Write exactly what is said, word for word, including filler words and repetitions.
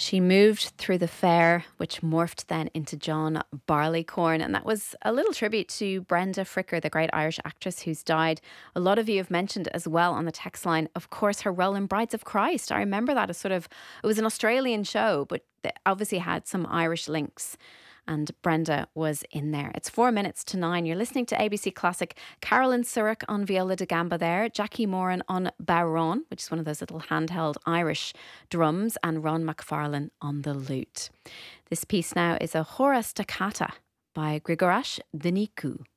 She moved through the fair, which morphed then into John Barleycorn. And that was a little tribute to Brenda Fricker, the great Irish actress who's died. A lot of you have mentioned as well on the text line, of course, her role in Brides of Christ. I remember that as sort of, it was an Australian show, but it obviously had some Irish links. And Brenda was in there. It's four minutes to nine. You're listening to A B C Classic. Carolyn Surrock on viola da gamba there. Jackie Moran on bodhrán, which is one of those little handheld Irish drums. And Ron McFarlane on the lute. This piece now is a Hora Staccata by Grigoras Dinicu.